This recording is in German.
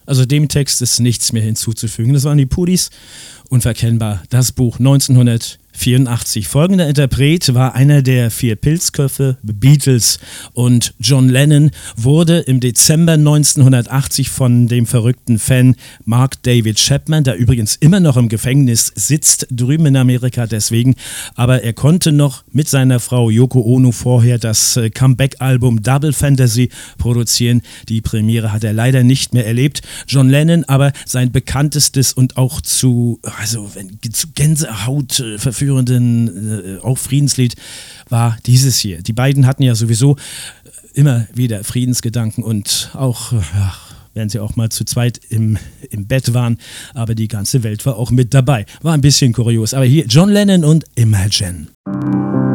Also dem Text ist nichts mehr hinzuzufügen. Das waren die Pudis, unverkennbar, das Buch 1984. Folgender Interpret war einer der 4 Pilzköpfe, Beatles, und John Lennon wurde im Dezember 1980 von dem verrückten Fan Mark David Chapman, der übrigens immer noch im Gefängnis sitzt, drüben in Amerika deswegen, aber er konnte noch mit seiner Frau Yoko Ono vorher das Comeback-Album Double Fantasy produzieren. Die Premiere hat er leider nicht mehr erlebt. John Lennon aber sein bekanntestes und auch zu Gänsehaut verführenden auch Friedenslied war dieses hier. Die beiden hatten ja sowieso immer wieder Friedensgedanken und auch, wenn sie auch mal zu zweit im Bett waren, aber die ganze Welt war auch mit dabei. War ein bisschen kurios, aber hier John Lennon und Imagine.